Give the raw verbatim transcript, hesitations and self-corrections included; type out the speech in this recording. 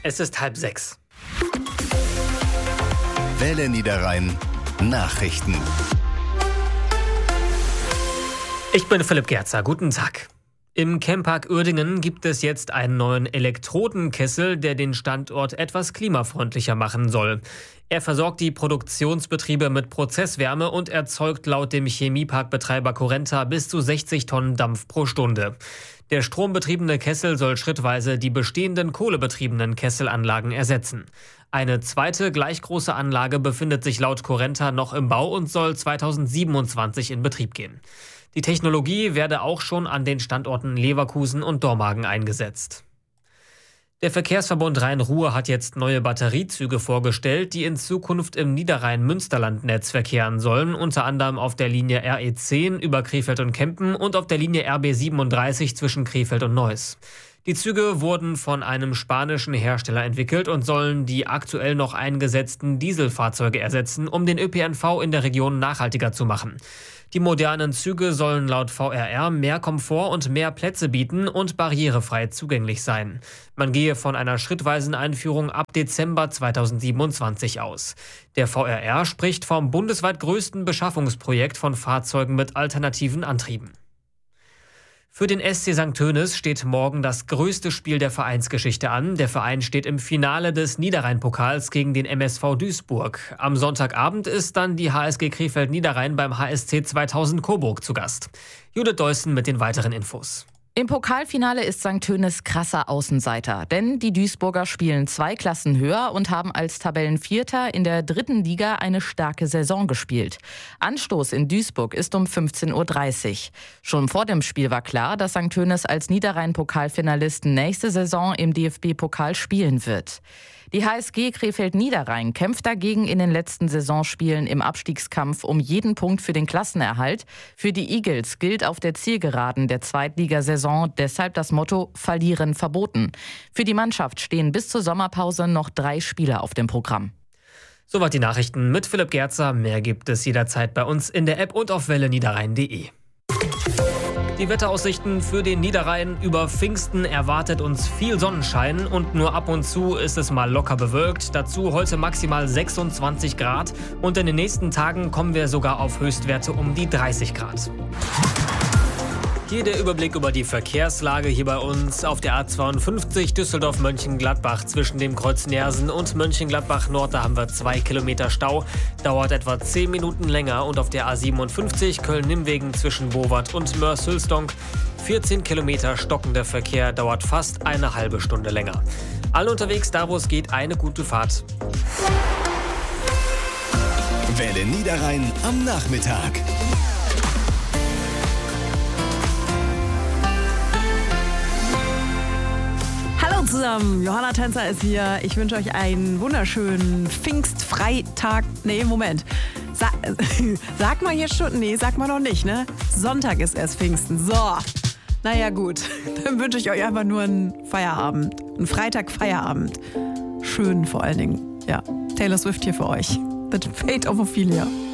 Es ist halb sechs. Welle Niederrhein Nachrichten. Ich bin Philipp Gerzer. Guten Tag. Im Chempark Uerdingen gibt es jetzt einen neuen Elektrodenkessel, der den Standort etwas klimafreundlicher machen soll. Er versorgt die Produktionsbetriebe mit Prozesswärme und erzeugt laut dem Chemieparkbetreiber Currenta bis zu sechzig Tonnen Dampf pro Stunde. Der strombetriebene Kessel soll schrittweise die bestehenden kohlebetriebenen Kesselanlagen ersetzen. Eine zweite gleich große Anlage befindet sich laut Currenta noch im Bau und soll zweitausendsiebenundzwanzig in Betrieb gehen. Die Technologie werde auch schon an den Standorten Leverkusen und Dormagen eingesetzt. Der Verkehrsverbund Rhein-Ruhr hat jetzt neue Batteriezüge vorgestellt, die in Zukunft im Niederrhein-Münsterland-Netz verkehren sollen, unter anderem auf der Linie R E zehn über Krefeld und Kempen und auf der Linie R B siebenunddreißig zwischen Krefeld und Neuss. Die Züge wurden von einem spanischen Hersteller entwickelt und sollen die aktuell noch eingesetzten Dieselfahrzeuge ersetzen, um den Ö P N V in der Region nachhaltiger zu machen. Die modernen Züge sollen laut V R R mehr Komfort und mehr Plätze bieten und barrierefrei zugänglich sein. Man gehe von einer schrittweisen Einführung ab Dezember zweitausendsiebenundzwanzig aus. Der V R R spricht vom bundesweit größten Beschaffungsprojekt von Fahrzeugen mit alternativen Antrieben. Für den S C Sankt Tönis steht morgen das größte Spiel der Vereinsgeschichte an. Der Verein steht im Finale des Niederrhein-Pokals gegen den M S V Duisburg. Am Sonntagabend ist dann die H S G Krefeld Niederrhein beim H S C zweitausend Coburg zu Gast. Judith Deussen mit den weiteren Infos. Im Pokalfinale ist Sankt Tönis krasser Außenseiter, denn die Duisburger spielen zwei Klassen höher und haben als Tabellenvierter in der dritten Liga eine starke Saison gespielt. Anstoß in Duisburg ist um fünfzehn Uhr dreißig. Schon vor dem Spiel war klar, dass Sankt Tönis als Niederrhein-Pokalfinalisten nächste Saison im D F B-Pokal spielen wird. Die H S G Krefeld Niederrhein kämpft dagegen in den letzten Saisonspielen im Abstiegskampf um jeden Punkt für den Klassenerhalt. Für die Eagles gilt auf der Zielgeraden der Zweitligasaison deshalb das Motto Verlieren verboten. Für die Mannschaft stehen bis zur Sommerpause noch drei Spiele auf dem Programm. Soweit die Nachrichten mit Philipp Gerzer. Mehr gibt es jederzeit bei uns in der App und auf welle niederrhein punkt de. Die Wetteraussichten für den Niederrhein: über Pfingsten erwartet uns viel Sonnenschein und nur ab und zu ist es mal locker bewölkt. Dazu heute maximal sechsundzwanzig Grad und in den nächsten Tagen kommen wir sogar auf Höchstwerte um die dreißig Grad. Hier der Überblick über die Verkehrslage hier bei uns. Auf der A zweiundfünfzig Düsseldorf-Mönchengladbach zwischen dem Kreuz Nersen und Mönchengladbach-Nord, da haben wir zwei Kilometer Stau. Dauert etwa zehn Minuten länger. Und auf der A siebenundfünfzig Köln-Nimwegen zwischen Bowart und Mörs-Hülsdonk vierzehn Kilometer stockender Verkehr, dauert fast eine halbe Stunde länger. Alle unterwegs, da wo es geht, eine gute Fahrt. Welle Niederrhein am Nachmittag. Zusammen, Johanna Tänzer ist hier. Ich wünsche euch einen wunderschönen Pfingstfreitag. Nee, Moment. Sa sag mal hier schon. Nee, sag mal noch nicht, ne? Sonntag ist erst Pfingsten. So. Naja, gut. Dann wünsche ich euch einfach nur einen Feierabend. Einen Freitag-Feierabend. Schön vor allen Dingen. Ja. Taylor Swift hier für euch. The Fate of Ophelia.